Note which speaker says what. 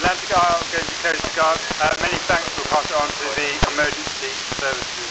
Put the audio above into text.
Speaker 1: Atlantic Isle going to Coast Guard. Many thanks. We'll pass it on to the emergency services.